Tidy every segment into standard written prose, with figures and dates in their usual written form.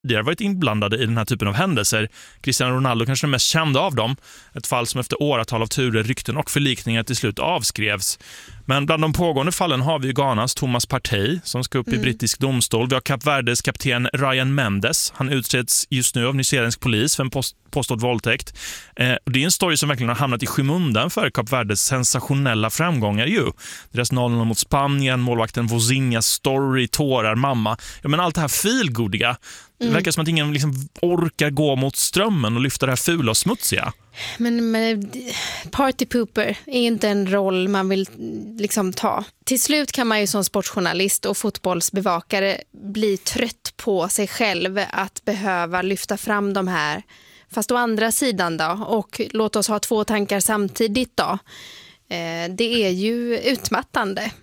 tidigare varit inblandade i den här typen av händelser. Cristiano Ronaldo kanske den mest kända av dem. Ett fall som efter åratal av turer, rykten och förlikningar till slut avskrevs. Men bland de pågående fallen har vi ju Ghanas Thomas Partey som ska upp i brittisk domstol. Vi har Kap Verdes kapten Ryan Mendes. Han utreds just nu av nyzeeländsk polis för en påstådd våldtäkt. Det är en story som verkligen har hamnat i skymundan för Kap Verdes sensationella framgångar ju. Deras 0-0 mot Spanien, målvakten Vozinhas story, tårar, mamma. Ja, men allt det här feelgoodiga. Det verkar som att ingen liksom orkar gå mot strömmen och lyfta det här fula och smutsiga. Men party pooper är inte en roll man vill liksom ta. Till slut kan man ju som sportjournalist och fotbollsbevakare bli trött på sig själv att behöva lyfta fram de här. Fast å andra sidan då, och låt oss ha 2 tankar samtidigt då. Det är ju utmattande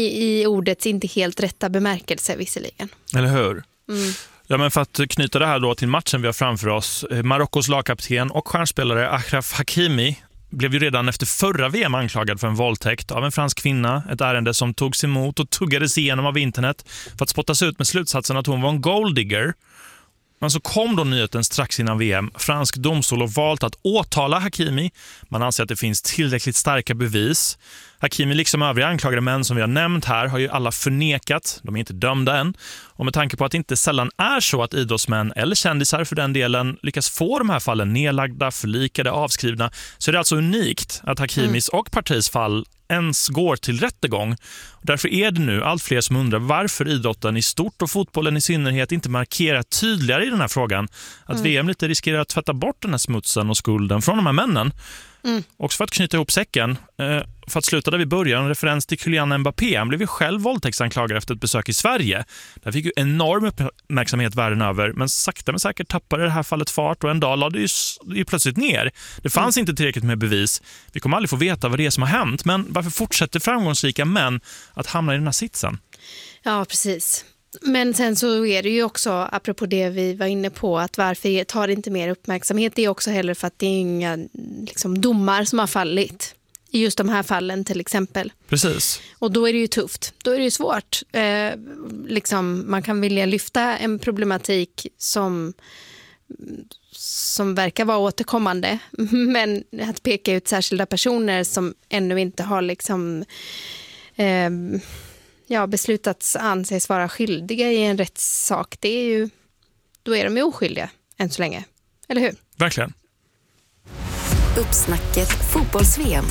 i ordets inte helt rätta bemärkelse visserligen. Eller hur? Ja, men för att knyta det här då till matchen vi har framför oss. Marockos lagkapten och stjärnspelare Achraf Hakimi blev ju redan efter förra VM anklagad för en våldtäkt av en fransk kvinna. Ett ärende som togs emot och tuggades igenom av internet för att spottas ut med slutsatsen att hon var en golddigger. Men så kom då nyheten strax innan VM. Fransk domstol har valt att åtala Hakimi. Man anser att det finns tillräckligt starka bevis. Hakimi, liksom övriga anklagade män som vi har nämnt här, har ju alla förnekat. De är inte dömda än. Och med tanke på att det inte sällan är så att idrottsmän eller kändisar för den delen lyckas få de här fallen nedlagda, förlikade, avskrivna, så är det alltså unikt att Hakimis och Parteys fall ens går till rättegång. Därför är det nu allt fler som undrar varför idrotten i stort och fotbollen i synnerhet inte markerar tydligare i den här frågan. Att VM lite riskerar att tvätta bort den här smutsen och skulden från de här männen. Också för att knyta ihop säcken, för att sluta där vi börjar, en referens till Kylian Mbappé. Han blev ju själv våldtäktsanklagad efter ett besök i Sverige. Där fick ju enorm uppmärksamhet världen över, men sakta men säkert tappade det här fallet fart och en dag lade det ju plötsligt ner. Det fanns inte tillräckligt med bevis. Vi kommer aldrig få veta vad det är som har hänt, men varför fortsätter framgångsrika män att hamna i den här sitsen? Ja, precis. Men sen så är det ju också, apropå det vi var inne på, att varför tar det inte mer uppmärksamhet, det är också heller för att det är inga liksom, domar som har fallit i just de här fallen till exempel. Precis. Och då är det ju tufft, då är det ju svårt. Liksom, man kan vilja lyfta en problematik som verkar vara återkommande, men att peka ut särskilda personer som ännu inte har liksom... beslutats anses vara skyldiga i en rättssak, det är ju, då är de ju oskyldiga än så länge, eller hur? Verkligen. Uppsnacket fotbolls-VM.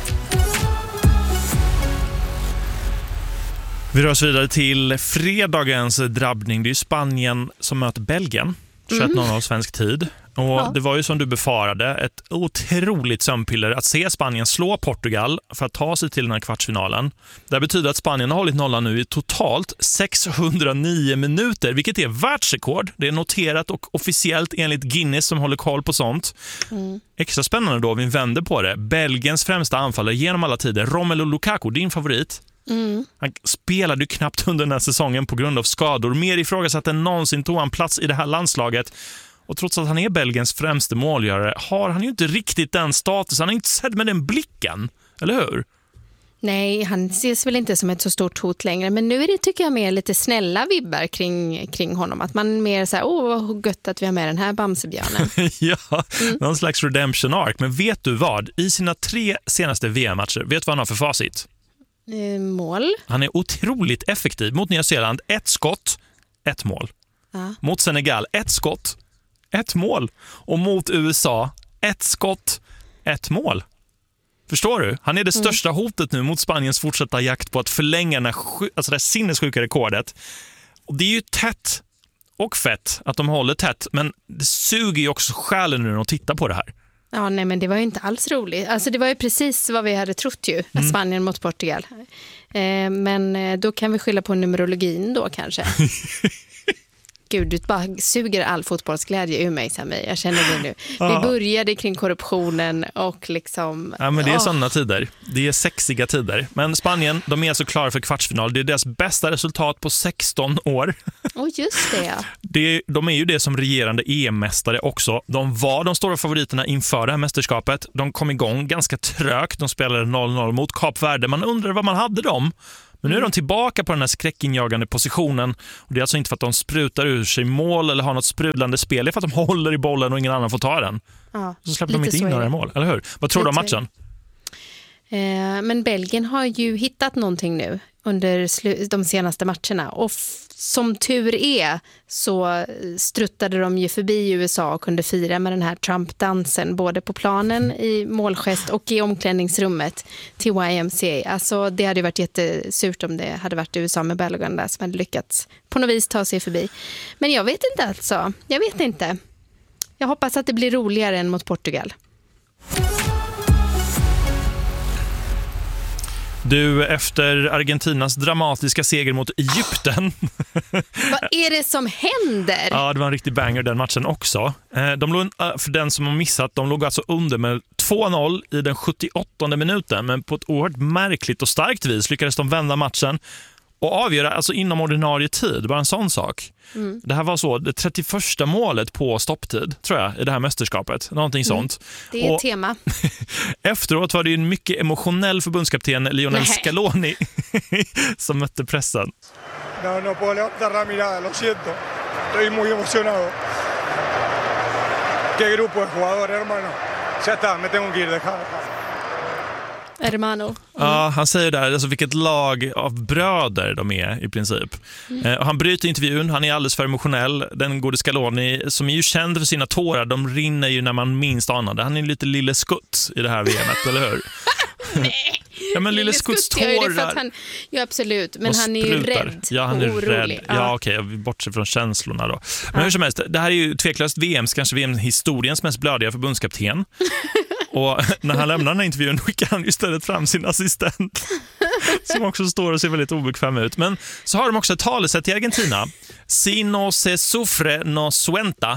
Vi rör oss vidare till fredagens drabbning. Det är Spanien som möter Belgien 21:00 svensk tid. Och det var ju som du befarade ett otroligt sömnpiller att se Spanien slå Portugal för att ta sig till den här kvartsfinalen. Det betyder att Spanien har hållit nollan nu i totalt 609 minuter, vilket är världsrekord. Det är noterat och officiellt enligt Guinness som håller koll på sånt. Extra spännande då, vi vänder på det. Belgiens främsta anfallare genom alla tider, Romelu Lukaku, din favorit. Han spelade ju knappt under den här säsongen på grund av skador. Mer ifrågasatt än någonsin tog han plats i det här landslaget. Och trots att han är Belgiens främste målgörare har han ju inte riktigt den status. Han har inte sett med den blicken, eller hur? Nej, han ses väl inte som ett så stort hot längre. Men nu är det, tycker jag, mer lite snälla vibbar kring honom. Att man mer så här, vad gött att vi har med den här bamsebjörnen. Ja, någon slags redemption arc. Men vet du vad? I sina 3 senaste VM-matcher, vet du vad han har för facit? Mål. Han är otroligt effektiv. Mot Nya Zeeland, 1 skott, 1 mål. Ja. Mot Senegal, 1 skott, 1 mål. Och mot USA, 1 skott, 1 mål. Förstår du? Han är det största hotet nu mot Spaniens fortsatta jakt på att förlänga det här sinnessjuka rekordet. Och det är ju tätt och fett att de håller tätt, men det suger ju också själen nu att titta på det här. Ja, nej, men det var ju inte alls roligt. Alltså det var ju precis vad vi hade trott ju, Spanien mot Portugal. Men då kan vi skylla på numerologin då kanske. Gud, du bara suger all fotbollsglädje ur mig, Sami. Jag känner det nu. Vi började kring korruptionen och liksom... Ja, men det är sådana tider. Det är sexiga tider. Men Spanien, de är alltså klara för kvartsfinal. Det är deras bästa resultat på 16 år. Just det, ja. De är ju det som regerande EM-mästare också. De var de stora favoriterna inför det här mästerskapet. De kom igång ganska trögt. De spelade 0-0 mot Kap Verde. Man undrar vad man hade dem. Men nu är de tillbaka på den här skräckinjagande positionen. Och det är alltså inte för att de sprutar ur sig mål eller har något sprudlande spel. Det är för att de håller i bollen och ingen annan får ta den. Ja, så släpper de inte in några mål, eller hur? Vad tror du om matchen? Men Belgien har ju hittat någonting nu under de senaste matcherna. Och som tur är så struttade de ju förbi USA och kunde fira med den här Trump-dansen både på planen, i målgest och i omklädningsrummet till YMCA. Alltså det hade ju varit jättesurt om det hade varit USA med Balogun där som hade lyckats på något vis ta sig förbi. Men jag vet inte alltså. Jag vet inte. Jag hoppas att det blir roligare än mot Portugal. Du, efter Argentinas dramatiska seger mot Egypten. Vad är det som händer? Ja, det var en riktig banger den matchen också. De låg, för den som har missat, de låg alltså under med 2-0 i den 78:e minuten. Men på ett oerhört märkligt och starkt vis lyckades de vända matchen och avgöra alltså inom ordinarie tid. Bara en sån sak. Det här var så det 31:a målet på stopptid, tror jag, i det här mästerskapet. Någonting sånt. Det är ett tema. Efteråt var det en mycket emotionell förbundskapten Lionel Scaloni som mötte pressen. No puedo levantar la mirada, lo siento. Estoy muy emocionado. Qué grupo de jugadores, hermano. Ya está, me tengo que ir, deja. Hermano. Ja, han säger där alltså vilket lag av bröder de är i princip. Och han bryter intervjun, han är alldeles för emotionell. Den gode Scaloni, som är ju känd för sina tårar, de rinner ju när man minst anar det. Han är lite lille skutt i det här VMet, eller hur? Nej. Ja, men lille Skutts tårar. Ja, absolut, men han är ju rädd. Ja, han är orolig. rädd. Ja, okej, vi bortser från känslorna då. Men hur som helst, det här är ju tveklöst kanske VM-historiens mest blödiga förbundskapten. Och när han lämnar den här intervjun skickar han istället fram sin assistent som också står och ser väldigt obekväm ut. Men så har de också ett talesätt i Argentina. Si no se sufre no suenta.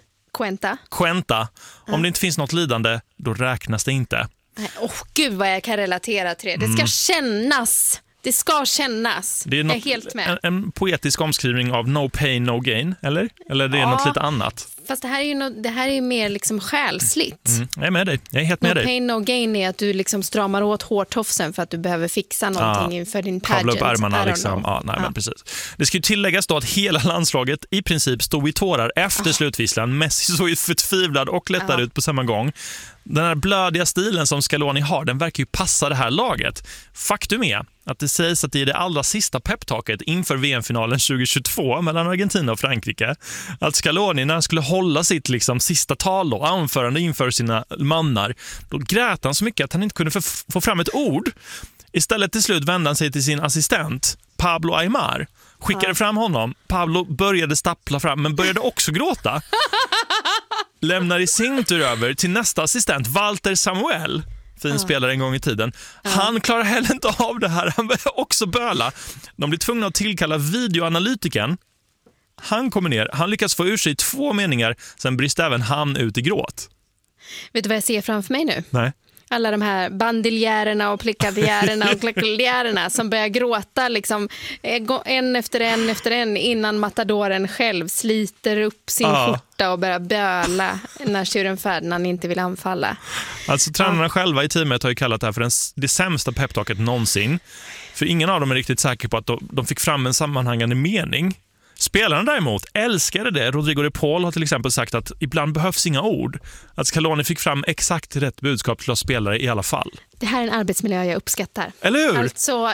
Cuenta. Om det inte finns något lidande, då räknas det inte. Gud vad jag kan relatera till det. Det ska kännas. Det ska kännas. Det är jag är helt med. En poetisk omskrivning av no pain, no gain, eller? Eller det är något lite annat? Fast det här är ju mer liksom själsligt. Jag är med dig. Jag är helt med dig. No pain, no gain är att du liksom stramar åt hårtofsen för att du behöver fixa någonting inför din pageant. Kavla upp ärmarna liksom. Men precis. Det ska ju tilläggas då att hela landslaget i princip stod i tårar efter slutvisslan. Messi såg ju förtvivlad och lättad ut på samma gång. Den här blödiga stilen som Scaloni har, den verkar ju passa det här laget. Faktum är att det sägs att det är det allra sista peptaket inför VM-finalen 2022 mellan Argentina och Frankrike. Att Scaloni, när han skulle hålla sitt liksom sista tal och anförande inför sina mannar, då grät han så mycket att han inte kunde få fram ett ord. Istället till slut vände han sig till sin assistent Pablo Aimar. Skickade fram honom. Pablo började stappla fram men började också gråta. Lämnar i sin tur över till nästa assistent Walter Samuel, fin spelare en gång i tiden. Han klarar heller inte av det här. Han börjar också böla. De blir tvungna att tillkalla videoanalytiken. Han kommer ner. Han lyckas få ur sig 2 meningar. Sen brister även han ut i gråt. Vet du vad jag ser framför mig nu? Nej. Alla de här bandiljärerna och plikadjärerna och klakuljärerna som börjar gråta liksom en efter en innan matadoren själv sliter upp sin skjorta och börjar böla när tjuren Ferdinand inte vill anfalla. Alltså tränarna själva i teamet har ju kallat det här för det sämsta peptaket någonsin. För ingen av dem är riktigt säker på att de fick fram en sammanhängande mening. Spelarna däremot älskade det. Rodrigo de Paul har till exempel sagt att ibland behövs inga ord. Att Scaloni fick fram exakt rätt budskap till oss spelare i alla fall. Det här är en arbetsmiljö jag uppskattar. Eller hur? Alltså,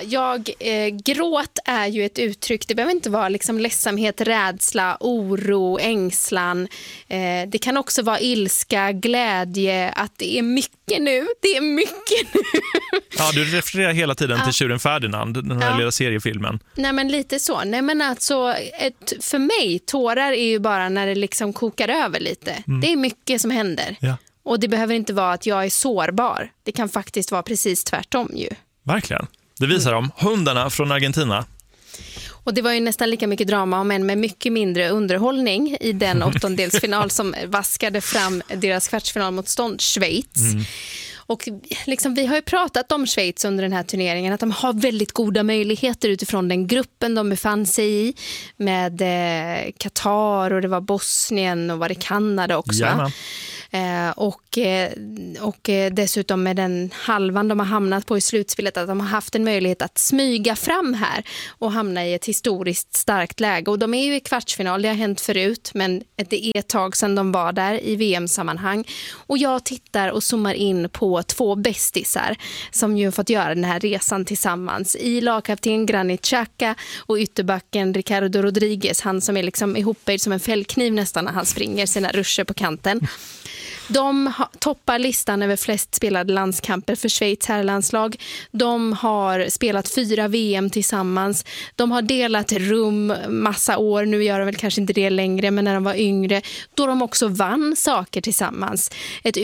gråt är ju ett uttryck. Det behöver inte vara liksom ledsamhet, rädsla, oro, ängslan. Det kan också vara ilska, glädje, att det är mycket nu. Det är mycket nu. Ja, du refererar hela tiden till tjuren Ferdinand, den här lilla seriefilmen. Nej, men lite så. Nej, men alltså, för mig, tårar är ju bara när det liksom kokar över lite. Det är mycket som händer. Ja. Och det behöver inte vara att jag är sårbar. Det kan faktiskt vara precis tvärtom ju. Verkligen. Det visar de. Hundarna från Argentina. Och det var ju nästan lika mycket drama men med mycket mindre underhållning i den åttondelsfinal som vaskade fram deras kvartsfinal mot Schweiz. Och liksom, vi har ju pratat om Schweiz under den här turneringen, att de har väldigt goda möjligheter utifrån den gruppen de befann sig i med Qatar och det var Bosnien och var det Kanada också. Och dessutom med den halvan de har hamnat på i slutspelet, att de har haft en möjlighet att smyga fram här och hamna i ett historiskt starkt läge. Och de är ju i kvartsfinal, det har hänt förut, men det är ett tag sedan de var där i VM-sammanhang. Och jag tittar och zoomar in på två bästisar som ju har fått göra den här resan tillsammans. I lagkapten Granit Xhaka och ytterbacken Ricardo Rodriguez, han som är liksom ihopböjd som en fällkniv nästan när han springer sina ruscher på kanten. De toppar listan över flest spelade landskamper för Schweiz herrlandslag. De har spelat 4 VM tillsammans. De har delat rum massa år. Nu gör de väl kanske inte det längre, men när de var yngre, då de också vann saker tillsammans. Ett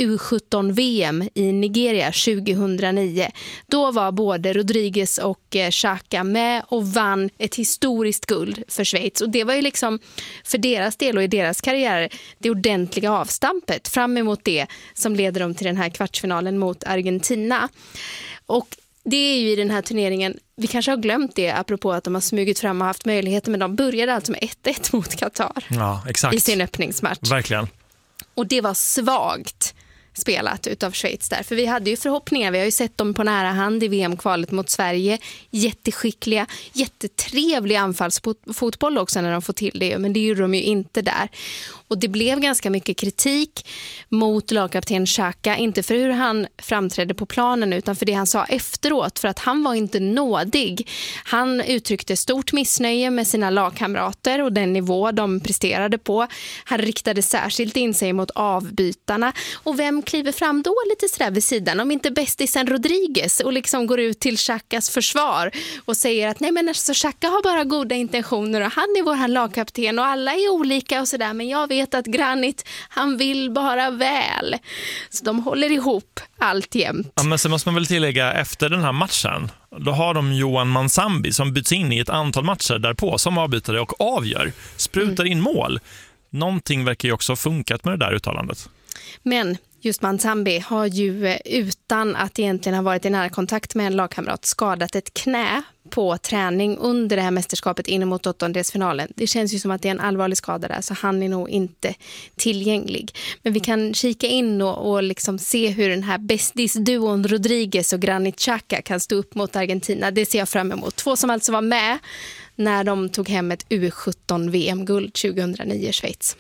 U17-VM i Nigeria 2009. Då var både Rodriguez och Xhaka med och vann ett historiskt guld för Schweiz. Och det var ju liksom för deras del och i deras karriär det ordentliga avstampet fram emot det som leder dem till den här kvartsfinalen mot Argentina. Och det är ju i den här turneringen, vi kanske har glömt det apropå att de har smugit fram och haft möjligheter, men de började alltså med 1-1 mot Qatar. Ja, exakt. I sin öppningsmatch. Verkligen. Och det var svagt spelat utav Schweiz där. För vi hade ju förhoppningar, vi har ju sett dem på nära hand i VM-kvalet mot Sverige. Jätteskickliga, jättetrevliga anfallsfotboll också när de får till det, men det gjorde de ju inte där. Och det blev ganska mycket kritik mot lagkapten Xhaka, inte för hur han framträdde på planen utan för det han sa efteråt, för att han var inte nådig. Han uttryckte stort missnöje med sina lagkamrater och den nivå de presterade på. Han riktade särskilt in sig mot avbytarna. Och vem kliver fram då lite sådär vid sidan, om inte bästisen Rodriguez, och liksom går ut till Xhakas försvar och säger att nej men alltså Xhaka har bara goda intentioner och han är vår lagkapten och alla är olika och sådär, men jag vet att Granit, han vill bara väl. Så de håller ihop alltjämt. Ja, men sen måste man väl tillägga, efter den här matchen, då har de Johan Mansambi som byts in i ett antal matcher därpå som avbytare och avgör, sprutar in mål. Någonting verkar ju också ha funkat med det där uttalandet. Men just Mansambi har ju utan att egentligen ha varit i nära kontakt med en lagkamrat skadat ett knä på träning under det här mästerskapet in mot åttondelsfinalen. Det känns ju som att det är en allvarlig skada där, så han är nog inte tillgänglig. Men vi kan kika in och liksom se hur den här bästis-duon Rodriguez och Granit Xhaka kan stå upp mot Argentina. Det ser jag fram emot. 2 som alltså var med när de tog hem ett U17-VM-guld 2009 i Schweiz.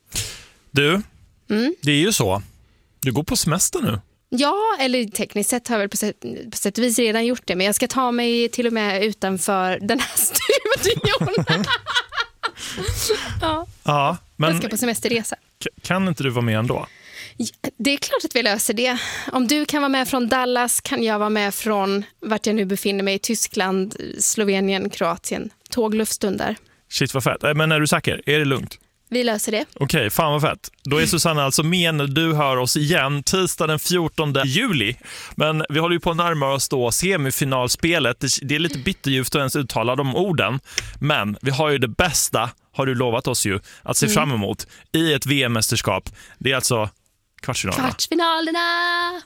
Du, det är ju så. Du går på semester nu. Ja, eller tekniskt sett har jag väl på sätt och vis redan gjort det. Men jag ska ta mig till och med utanför den här studion. Ja, men jag ska på semesterresa. Kan inte du vara med ändå? Ja, det är klart att vi löser det. Om du kan vara med från Dallas kan jag vara med från vart jag nu befinner mig i Tyskland, Slovenien, Kroatien. Tågluftstundar. Shit vad fett. Men är du säker? Är det lugnt? Vi löser det. Okej, fan vad fett. Då är Susanna alltså med när du hör oss igen tisdag den 14 juli. Men vi håller ju på att närma oss då semifinalspelet. Det är lite bitterljuvt att ens uttala de orden. Men vi har ju det bästa, har du lovat oss ju, att se fram emot i ett VM-mästerskap. Det är alltså kvartsfinalerna.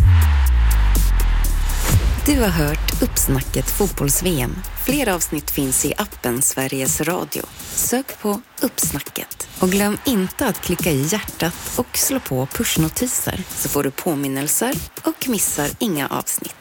Du har hört Uppsnacket fotbolls-VM. Fler avsnitt finns i appen Sveriges Radio. Sök på Uppsnacket. Och glöm inte att klicka i hjärtat och slå på pushnotiser så får du påminnelser och missar inga avsnitt.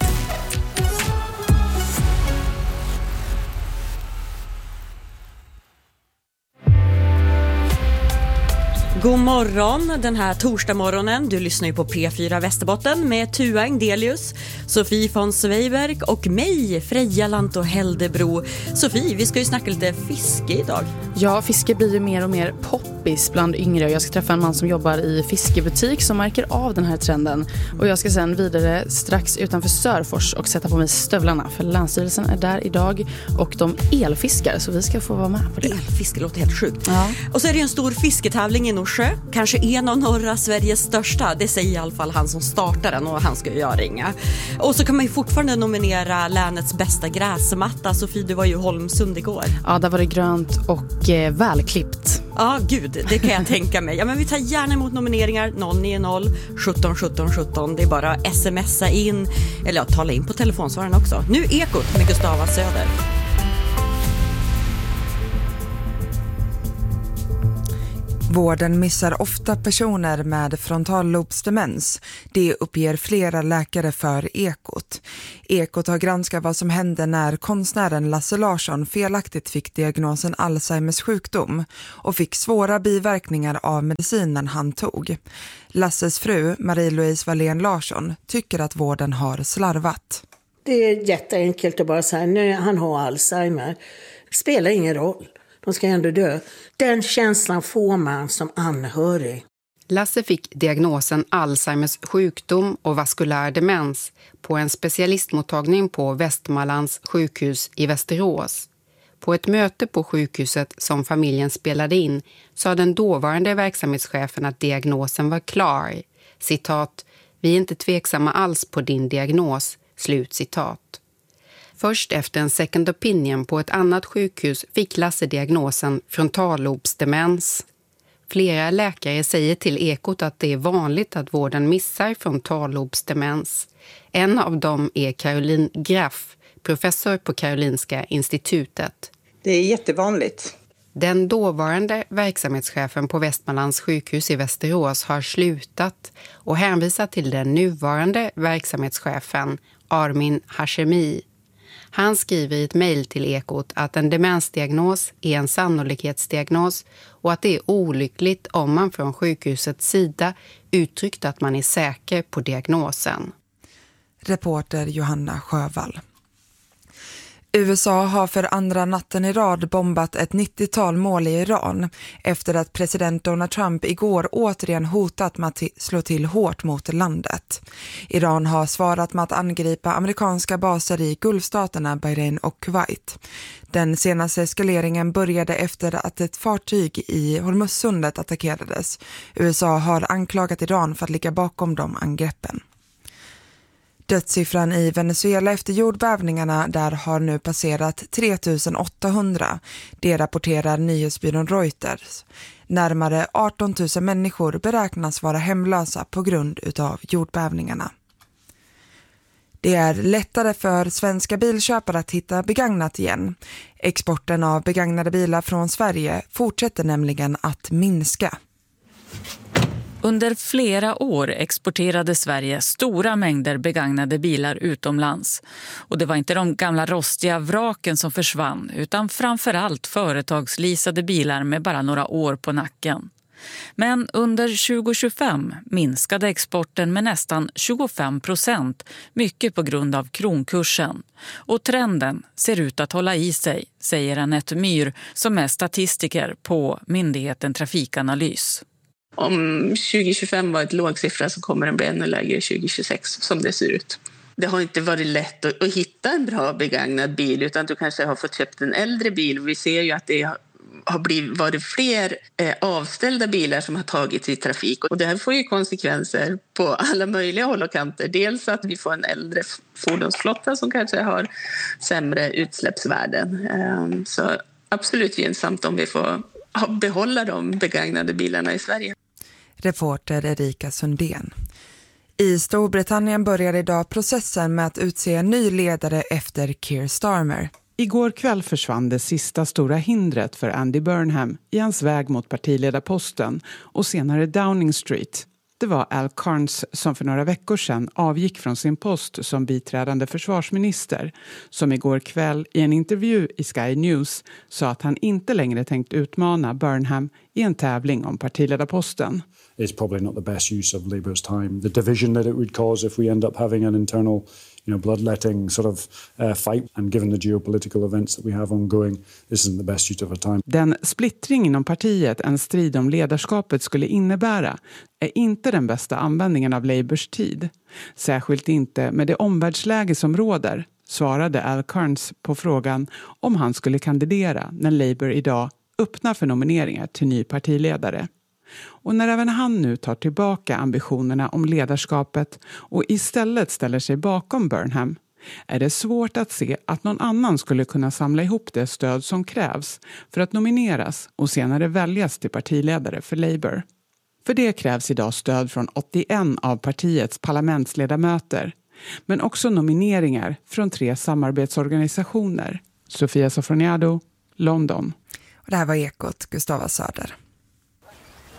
God morgon den här torsdagmorgonen. Du lyssnar ju på P4 Västerbotten med Tua Engdelius, Sofie von Sveiberg och mig, Freja Lanto Heldebro. Sofie, vi ska ju snacka lite fiske idag. Ja, fiske blir ju mer och mer poppis bland yngre. Jag ska träffa en man som jobbar i fiskebutik som märker av den här trenden. Och jag ska sen vidare strax utanför Sörfors och sätta på mig stövlarna. För Länsstyrelsen är där idag och de elfiskar, så vi ska få vara med på det. Elfiske låter helt sjukt. Ja. Och så är det ju en stor fisketävling i Norsjö. Kanske en av norra Sveriges största. Det säger i alla fall han som startar den, och han ska ju jag ringa. Och så kan man ju fortfarande nominera länets bästa gräsmatta. Sofie, du var ju i Holmsund igår. Ja, där var det grönt och välklippt. Ja, gud, det kan jag tänka mig. Ja, men vi tar gärna emot nomineringar 090 17 17 17. Det är bara att smsa in, eller tala in på telefonsvararen också. Nu Ekot med Gustava Söder. Vården missar ofta personer med frontallobsdemens. Det uppger flera läkare för Ekot. Ekot har granskat vad som hände när konstnären Lasse Larsson felaktigt fick diagnosen Alzheimers sjukdom och fick svåra biverkningar av medicinen han tog. Lasses fru, Marie-Louise Wallén Larsson, tycker att vården har slarvat. Det är jätteenkelt att bara säga nej, han har Alzheimer. Det spelar ingen roll. De ska ändå dö. Den känslan får man som anhörig. Lasse fick diagnosen Alzheimers sjukdom och vaskulär demens på en specialistmottagning på Västmanlands sjukhus i Västerås. På ett möte på sjukhuset som familjen spelade in sa den dåvarande verksamhetschefen att diagnosen var klar. Citat, vi är inte tveksamma alls på din diagnos. Slut citat. Först efter en second opinion på ett annat sjukhus fick Lasse diagnosen frontallobsdemens. Flera läkare säger till Ekot att det är vanligt att vården missar frontallobsdemens. En av dem är Caroline Graff, professor på Karolinska institutet. Det är jättevanligt. Den dåvarande verksamhetschefen på Västmanlands sjukhus i Västerås har slutat och hänvisar till den nuvarande verksamhetschefen Armin Hashemi. Han skriver i ett mejl till Ekot att en demensdiagnos är en sannolikhetsdiagnos och att det är olyckligt om man från sjukhusets sida uttryckt att man är säker på diagnosen. Reporter Johanna Sjövall. USA har för andra natten i rad bombat ett 90-tal mål i Iran efter att president Donald Trump igår återigen hotat med att slå till hårt mot landet. Iran har svarat med att angripa amerikanska baser i Gulfstaterna, Bahrain och Kuwait. Den senaste eskaleringen började efter att ett fartyg i Hormuzsundet attackerades. USA har anklagat Iran för att ligga bakom de angreppen. Dödssiffran i Venezuela efter jordbävningarna där har nu passerat 3800. Det rapporterar nyhetsbyrån Reuters. Närmare 18 000 människor beräknas vara hemlösa på grund av jordbävningarna. Det är lättare för svenska bilköpare att hitta begagnat igen. Exporten av begagnade bilar från Sverige fortsätter nämligen att minska. Under flera år exporterade Sverige stora mängder begagnade bilar utomlands. Och det var inte de gamla rostiga vraken som försvann utan framförallt företagsleasade bilar med bara några år på nacken. Men under 2025 minskade exporten med nästan 25%, mycket på grund av kronkursen. Och trenden ser ut att hålla i sig, säger Anette Myhr som är statistiker på myndigheten Trafikanalys. Om 2025 var ett låg siffra så kommer den bli ännu lägre 2026 som det ser ut. Det har inte varit lätt att hitta en bra begagnad bil utan du kanske har fått köpt en äldre bil. Vi ser ju att det har varit fler avställda bilar som har tagits i trafik. Och det här får ju konsekvenser på alla möjliga håll och kanter. Dels att vi får en äldre fordonsflotta som kanske har sämre utsläppsvärden. Så absolut gynnsamt om vi får behålla de begagnade bilarna i Sverige. Reporter Erika Sundén. I Storbritannien börjar idag processen med att utse en ny ledare efter Keir Starmer. Igår kväll försvann det sista stora hindret för Andy Burnham i hans väg mot partiledarposten och senare Downing Street. Det var Al Carnes som för några veckor sedan avgick från sin post som biträdande försvarsminister, som igår kväll i en intervju i Sky News sa att han inte längre tänkt utmana Burnham i en tävling om partiledarposten. It's probably not the best use of Labour's time. The division that it would cause if we end up having an internal, bloodletting sort of fight, and given the geopolitical events that we have ongoing, this isn't the best use of our time. Den splittring inom partiet en strid om ledarskapet skulle innebära är inte den bästa användningen av Labours tid. Särskilt inte med det omvärldsläge som råder, svarade Al Carnes på frågan om han skulle kandidera när Labour idag öppnar för nomineringar till ny partiledare. Och när även han nu tar tillbaka ambitionerna om ledarskapet och istället ställer sig bakom Burnham är det svårt att se att någon annan skulle kunna samla ihop det stöd som krävs för att nomineras och senare väljas till partiledare för Labour. För det krävs idag stöd från 81 av partiets parlamentsledamöter, men också nomineringar från 3 samarbetsorganisationer. Sofia Sofroniado, London. Och det här var Ekot, Gustava Söder.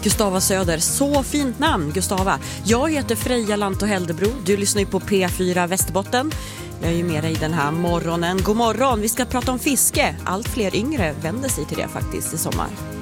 Gustava Söder, så fint namn, Gustava. Jag heter Freja Lanto Heldebro. Du lyssnar ju på P4 Västerbotten. Jag är ju med dig den här morgonen. God morgon, vi ska prata om fiske. Allt fler yngre vänder sig till det faktiskt i sommar.